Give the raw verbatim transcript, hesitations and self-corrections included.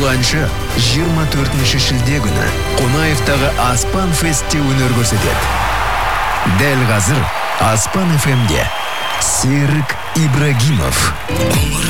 бұл әнші жиырма төртінші шілде күні Қонаевтағы Аспан Фестте өнер көрсетеді. Дәл қазір Аспан эф эмде Серік Ибрагимов.